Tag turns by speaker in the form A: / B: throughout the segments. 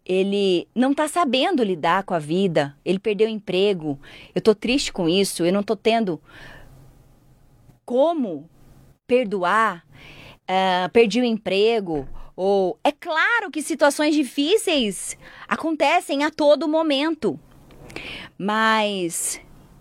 A: ele não tá sabendo lidar com a vida, ele perdeu o emprego, eu tô triste com isso, eu não tô tendo como perdoar, perdi o emprego, ou é claro que situações difíceis acontecem a todo momento, mas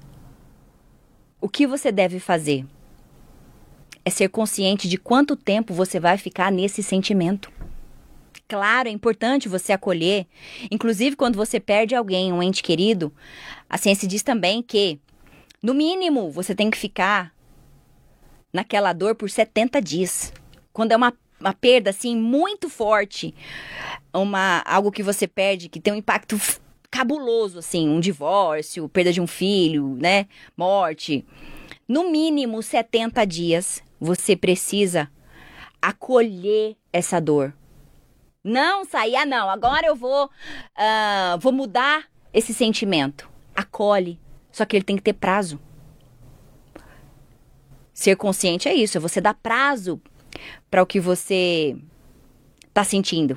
A: o que você deve fazer é ser consciente de quanto tempo você vai ficar nesse sentimento. Claro, é importante você acolher, inclusive quando você perde alguém, um ente querido, a ciência diz também que, no mínimo, você tem que ficar naquela dor por 70 dias. Quando é uma perda, assim, muito forte, algo que você perde, que tem um impacto cabuloso, assim, um divórcio, perda de um filho, né, morte. No mínimo 70 dias, você precisa acolher essa dor. Não sair, não, agora eu vou mudar esse sentimento. Acolhe, só que ele tem que ter prazo. Ser consciente é isso, é você dar prazo para o que você tá sentindo.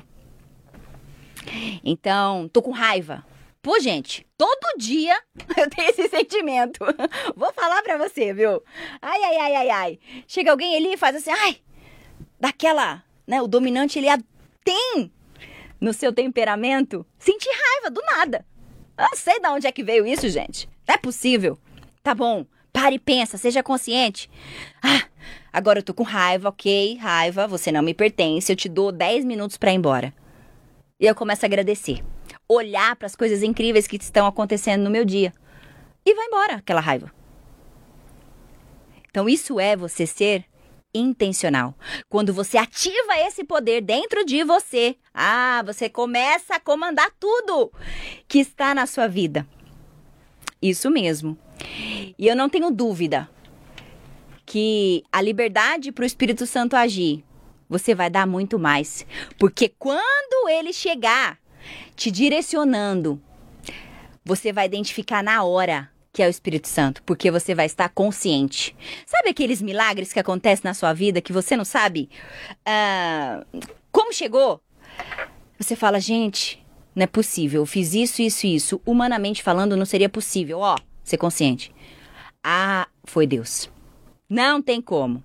A: Então, tô com raiva. Pô, gente, todo dia eu tenho esse sentimento. Vou falar pra você, viu? Ai. Chega alguém ali e faz assim, daquela, né? O dominante, ele tem no seu temperamento sentir raiva do nada. Eu não sei de onde é que veio isso, gente. Não é possível. Tá bom, pare e pensa, seja consciente. Agora eu tô com raiva, ok? Raiva, você não me pertence, eu te dou 10 minutos pra ir embora. E eu começo a agradecer. Olhar para as coisas incríveis que estão acontecendo no meu dia. E vai embora aquela raiva. Então isso é você ser intencional. Quando você ativa esse poder dentro de você, você começa a comandar tudo que está na sua vida. Isso mesmo. E eu não tenho dúvida que a liberdade para o Espírito Santo agir, você vai dar muito mais. Porque quando ele chegar te direcionando, você vai identificar na hora que é o Espírito Santo, porque você vai estar consciente. Sabe aqueles milagres que acontecem na sua vida que você não sabe como chegou? Você fala, gente, não é possível, eu fiz isso. Humanamente falando, não seria possível. Ser consciente. Foi Deus. Não tem como.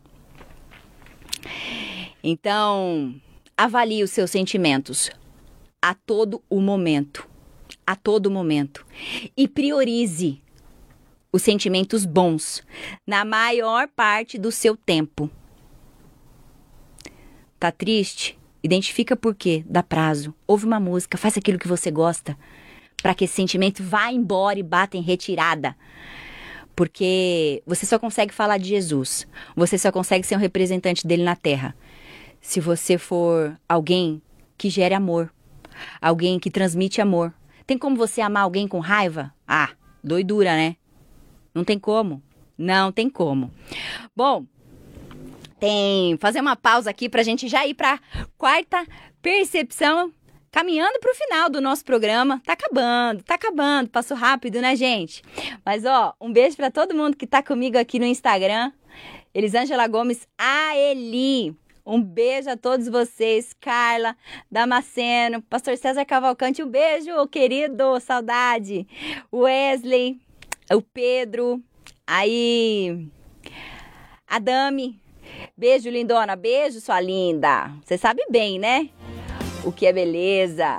A: Então, avalie os seus sentimentos a todo o momento. A todo momento. E priorize os sentimentos bons na maior parte do seu tempo. Tá triste? Identifica por quê. Dá prazo. Ouve uma música. Faz aquilo que você gosta. Para que esse sentimento vá embora e bata em retirada. Porque você só consegue falar de Jesus. Você só consegue ser um representante dele na terra. Se você for alguém que gere amor. Alguém que transmite amor. Tem como você amar alguém com raiva? Doidura, né? Não tem como. Não tem como. Bom, fazer uma pausa aqui pra gente já ir pra quarta percepção. Caminhando pro final do nosso programa. Tá acabando. Passou rápido, né, gente? Mas, um beijo pra todo mundo que tá comigo aqui no Instagram. Elisângela Gomes, Eli. Um beijo a todos vocês. Carla Damasceno, Pastor César Cavalcante, um beijo, querido, saudade. Wesley, o Pedro, aí, a Dami. Beijo, lindona, beijo, sua linda. Você sabe bem, né? O que é beleza.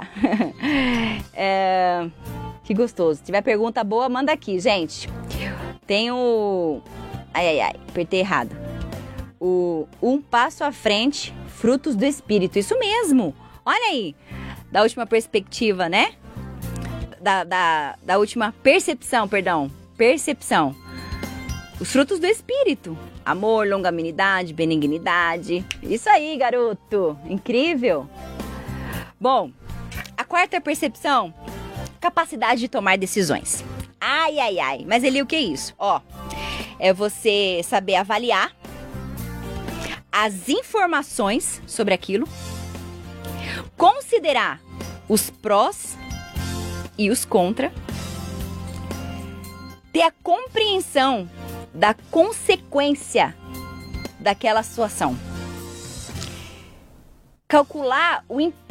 A: Que gostoso. Se tiver pergunta boa, manda aqui, gente. Tem o... apertei errado. Um passo à frente, frutos do Espírito. Isso mesmo. Olha aí. Da última perspectiva, né? Da última percepção, perdão. Percepção. Os frutos do Espírito. Amor, longanimidade, benignidade. Isso aí, garoto. Incrível. Bom, a quarta percepção, capacidade de tomar decisões. Mas Eli, o que é isso? É você saber avaliar as informações sobre aquilo, considerar os prós e os contra, ter a compreensão da consequência daquela situação, calcular o impacto